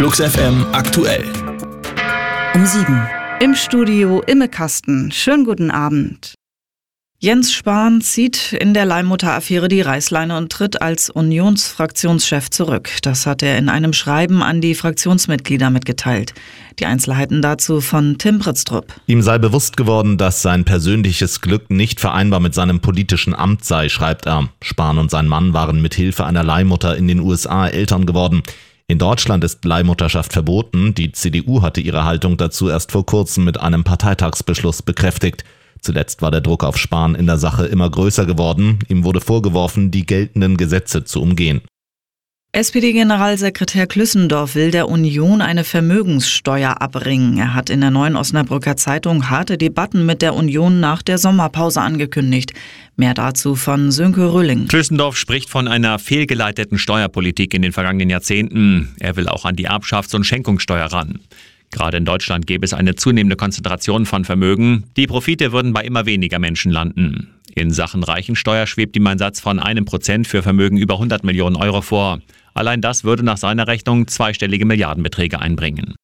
Flux FM aktuell. Um 7. Im Studio Imme Kasten. Schönen guten Abend. Jens Spahn zieht in der Leihmutter-Affäre die Reißleine und tritt als Unionsfraktionschef zurück. Das hat er in einem Schreiben an die Fraktionsmitglieder mitgeteilt. Die Einzelheiten dazu von Tim Britztrup. Ihm sei bewusst geworden, dass sein persönliches Glück nicht vereinbar mit seinem politischen Amt sei, schreibt er. Spahn und sein Mann waren mit Hilfe einer Leihmutter in den USA Eltern geworden. In Deutschland ist Leihmutterschaft verboten. Die CDU hatte ihre Haltung dazu erst vor kurzem mit einem Parteitagsbeschluss bekräftigt. Zuletzt war der Druck auf Spahn in der Sache immer größer geworden. Ihm wurde vorgeworfen, die geltenden Gesetze zu umgehen. SPD-Generalsekretär Klüssendorf will der Union eine Vermögenssteuer abbringen. Er hat in der Neuen Osnabrücker Zeitung harte Debatten mit der Union nach der Sommerpause angekündigt. Mehr dazu von Sönke Rülling. Klüssendorf spricht von einer fehlgeleiteten Steuerpolitik in den vergangenen Jahrzehnten. Er will auch an die Erbschafts- und Schenkungssteuer ran. Gerade in Deutschland gäbe es eine zunehmende Konzentration von Vermögen. Die Profite würden bei immer weniger Menschen landen. In Sachen Reichensteuer schwebt ihm ein Satz von 1% für Vermögen über 100 Millionen Euro vor. Allein das würde nach seiner Rechnung zweistellige Milliardenbeträge einbringen.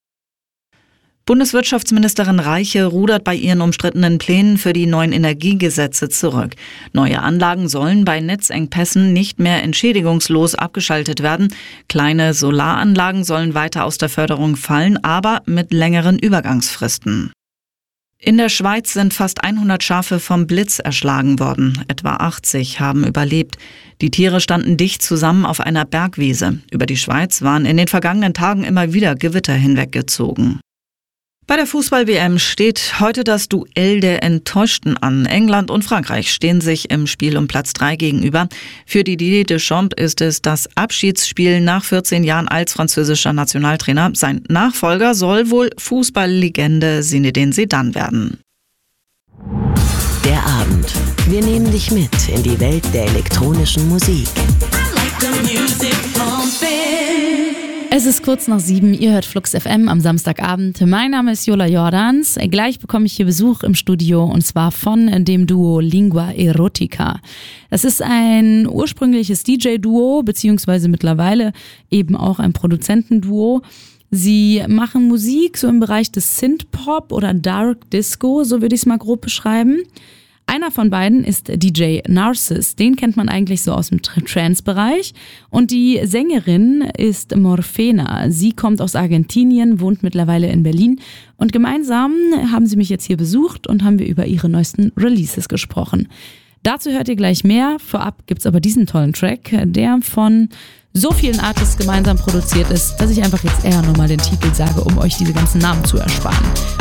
Bundeswirtschaftsministerin Reiche rudert bei ihren umstrittenen Plänen für die neuen Energiegesetze zurück. Neue Anlagen sollen bei Netzengpässen nicht mehr entschädigungslos abgeschaltet werden. Kleine Solaranlagen sollen weiter aus der Förderung fallen, aber mit längeren Übergangsfristen. In der Schweiz sind fast 100 Schafe vom Blitz erschlagen worden. Etwa 80 haben überlebt. Die Tiere standen dicht zusammen auf einer Bergwiese. Über die Schweiz waren in den vergangenen Tagen immer wieder Gewitter hinweggezogen. Bei der Fußball-WM steht heute das Duell der Enttäuschten an. England und Frankreich stehen sich im Spiel um Platz 3 gegenüber. Für Didier Deschamps ist es das Abschiedsspiel nach 14 Jahren als französischer Nationaltrainer. Sein Nachfolger soll wohl Fußballlegende Zinedine Zidane werden. Der Abend. Wir nehmen dich mit in die Welt der elektronischen Musik. Es ist kurz nach 7, ihr hört Flux FM am Samstagabend. Mein Name ist Jola Jordans. Gleich bekomme ich hier Besuch im Studio und zwar von dem Duo Lingua Erotica. Das ist ein ursprüngliches DJ-Duo, beziehungsweise mittlerweile eben auch ein Produzentenduo. Sie machen Musik so im Bereich des Synthpop oder Dark Disco, so würde ich es mal grob beschreiben. Einer von beiden ist DJ Narcis, den kennt man eigentlich so aus dem Trance-Bereich. Und die Sängerin ist Morfena. Sie kommt aus Argentinien, wohnt mittlerweile in Berlin. Und gemeinsam haben sie mich jetzt hier besucht und haben wir über ihre neuesten Releases gesprochen. Dazu hört ihr gleich mehr. Vorab gibt's aber diesen tollen Track, der von so vielen Artists gemeinsam produziert ist, dass ich einfach jetzt eher nochmal den Titel sage, um euch diese ganzen Namen zu ersparen.